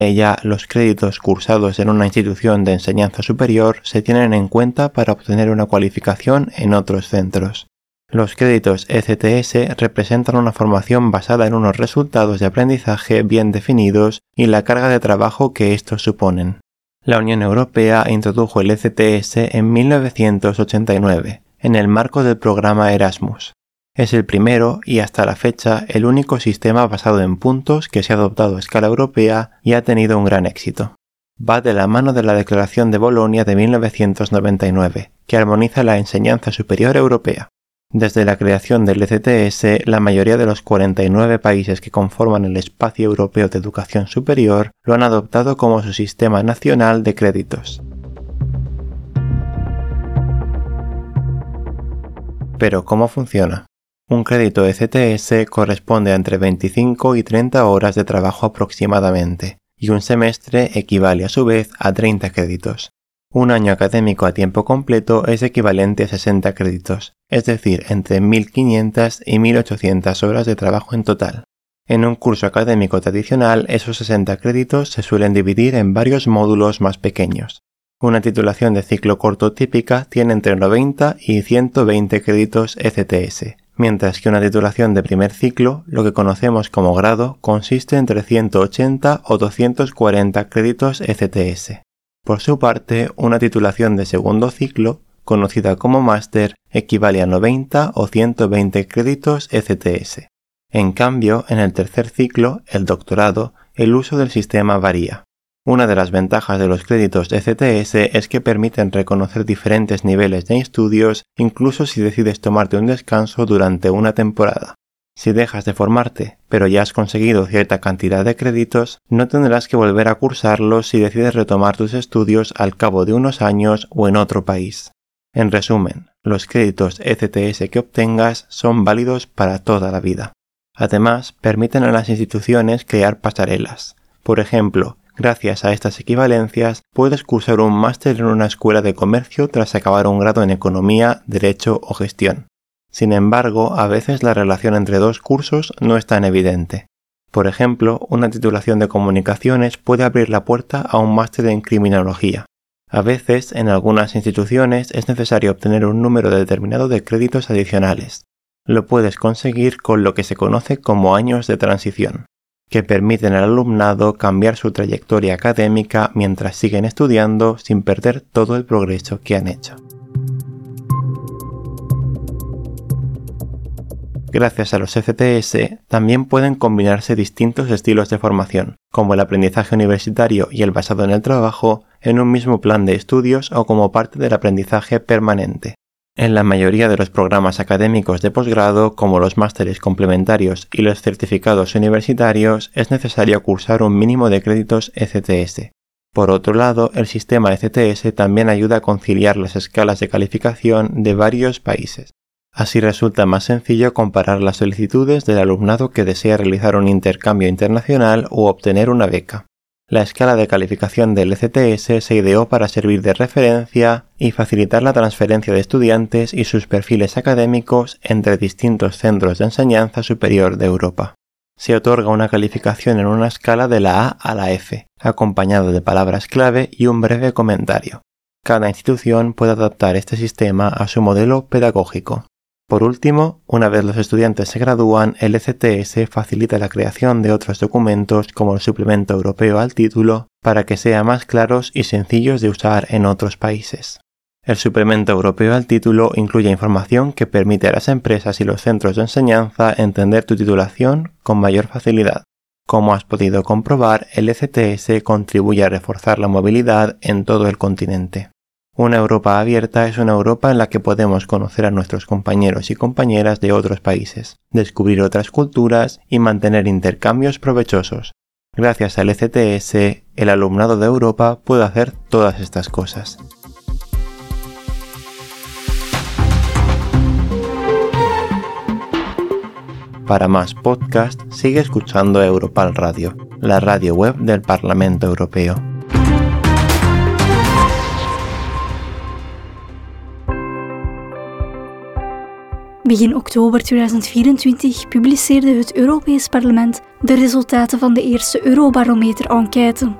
ella, los créditos cursados en una institución de enseñanza superior se tienen en cuenta para obtener una cualificación en otros centros. Los créditos ECTS representan una formación basada en unos resultados de aprendizaje bien definidos y la carga de trabajo que estos suponen. La Unión Europea introdujo el ECTS en 1989, en el marco del programa Erasmus. Es el primero y hasta la fecha el único sistema basado en puntos que se ha adoptado a escala europea y ha tenido un gran éxito. Va de la mano de la Declaración de Bolonia de 1999, que armoniza la enseñanza superior europea. Desde la creación del ECTS, la mayoría de los 49 países que conforman el Espacio Europeo de Educación Superior lo han adoptado como su sistema nacional de créditos. Pero, ¿cómo funciona? Un crédito ECTS corresponde a entre 25 y 30 horas de trabajo aproximadamente, y un semestre equivale a su vez a 30 créditos. Un año académico a tiempo completo es equivalente a 60 créditos, es decir, entre 1.500 y 1.800 horas de trabajo en total. En un curso académico tradicional, esos 60 créditos se suelen dividir en varios módulos más pequeños. Una titulación de ciclo corto típica tiene entre 90 y 120 créditos ECTS, mientras que una titulación de primer ciclo, lo que conocemos como grado, consiste entre 180 o 240 créditos ECTS. Por su parte, una titulación de segundo ciclo, conocida como máster, equivale a 90 o 120 créditos ECTS. En cambio, en el tercer ciclo, el doctorado, el uso del sistema varía. Una de las ventajas de los créditos ECTS es que permiten reconocer diferentes niveles de estudios, incluso si decides tomarte un descanso durante una temporada. Si dejas de formarte, pero ya has conseguido cierta cantidad de créditos, no tendrás que volver a cursarlos si decides retomar tus estudios al cabo de unos años o en otro país. En resumen, los créditos ECTS que obtengas son válidos para toda la vida. Además, permiten a las instituciones crear pasarelas. Por ejemplo, gracias a estas equivalencias, puedes cursar un máster en una escuela de comercio tras acabar un grado en economía, derecho o gestión. Sin embargo, a veces la relación entre dos cursos no es tan evidente. Por ejemplo, una titulación de comunicaciones puede abrir la puerta a un máster en criminología. A veces, en algunas instituciones, es necesario obtener un número determinado de créditos adicionales. Lo puedes conseguir con lo que se conoce como años de transición, que permiten al alumnado cambiar su trayectoria académica mientras siguen estudiando sin perder todo el progreso que han hecho. Gracias a los ECTS, también pueden combinarse distintos estilos de formación, como el aprendizaje universitario y el basado en el trabajo, en un mismo plan de estudios o como parte del aprendizaje permanente. En la mayoría de los programas académicos de posgrado, como los másteres complementarios y los certificados universitarios, es necesario cursar un mínimo de créditos ECTS. Por otro lado, el sistema ECTS también ayuda a conciliar las escalas de calificación de varios países. Así resulta más sencillo comparar las solicitudes del alumnado que desea realizar un intercambio internacional u obtener una beca. La escala de calificación del ECTS se ideó para servir de referencia y facilitar la transferencia de estudiantes y sus perfiles académicos entre distintos centros de enseñanza superior de Europa. Se otorga una calificación en una escala de la A a la F, acompañado de palabras clave y un breve comentario. Cada institución puede adaptar este sistema a su modelo pedagógico. Por último, una vez los estudiantes se gradúan, el ECTS facilita la creación de otros documentos como el Suplemento Europeo al Título para que sean más claros y sencillos de usar en otros países. El Suplemento Europeo al Título incluye información que permite a las empresas y los centros de enseñanza entender tu titulación con mayor facilidad. Como has podido comprobar, el ECTS contribuye a reforzar la movilidad en todo el continente. Una Europa abierta es una Europa en la que podemos conocer a nuestros compañeros y compañeras de otros países, descubrir otras culturas y mantener intercambios provechosos. Gracias al ECTS, el alumnado de Europa puede hacer todas estas cosas. Para más podcast, sigue escuchando Europal Radio, la radio web del Parlamento Europeo. Begin oktober 2024 publiceerde het Europees Parlement de resultaten van de eerste Eurobarometer-enquête.